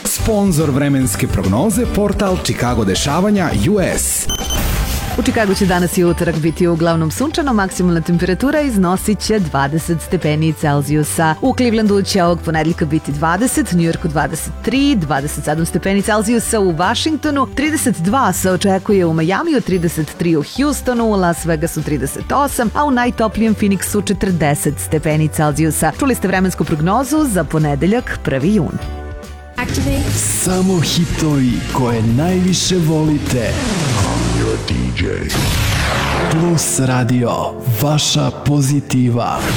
Sponzor vremenske prognoze portal Chicago dešavanja US. U Čikagu će danas i utorak biti uglavnom sunčano, maksimalna temperatura iznosit će 20 stepeni Celzijusa. U Clevelandu će ovog ponedeljka biti 20, u Njujorku 23, 27 stepeni Celzijusa u Washingtonu, 32 se očekuje u Majamiju, 33 u Houstonu, u Las Vegasu 38, a u najtoplijem Phoenixu 40 stepeni Celzijusa. Čuli ste vremensku prognozu za ponedeljak 1. jun. Samo hitovi koje najviše volite. DJ. Plus Radio, vaša pozitiva.